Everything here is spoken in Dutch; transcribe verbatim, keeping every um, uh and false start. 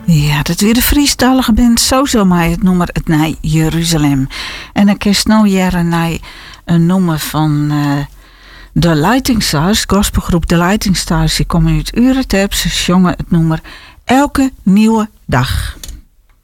Ja, dat weer de Friestalige band. Zo zal mij het noemen, het naar Jeruzalem. En dan kerst nou jaren naar een nummer van uh, de Lighting Stars, gospelgroep de Lighting Stars. Die komen uit Ureterp. Ze zongen het nummer Elke Nieuwe Dag.